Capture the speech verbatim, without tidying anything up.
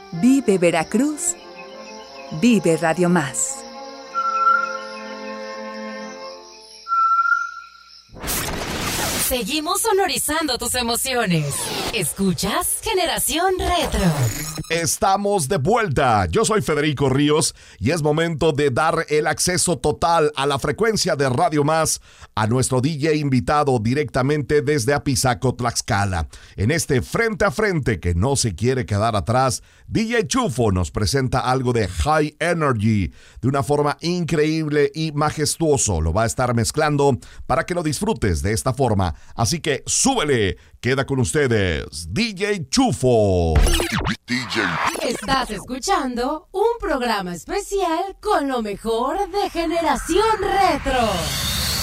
Vive Veracruz. Vive Radio Más. Seguimos sonorizando tus emociones. Escuchas Generación Retro. Estamos de vuelta. Yo soy Federico Ríos y es momento de dar el acceso total a la frecuencia de Radio Más a nuestro D J invitado directamente desde Apizaco, Tlaxcala. En este frente a frente que no se quiere quedar atrás, D J Chufo nos presenta algo de High Energy de una forma increíble y majestuoso. Lo va a estar mezclando para que lo disfrutes de esta forma. Así que súbele, queda con ustedes D J Chufo. D J. Estás escuchando un programa especial con lo mejor de Generación Retro.